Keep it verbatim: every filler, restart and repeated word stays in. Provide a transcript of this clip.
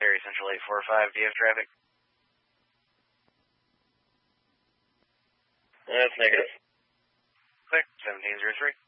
Area Central eight four five, do you have traffic? That's negative. Clear, seventeen zero three.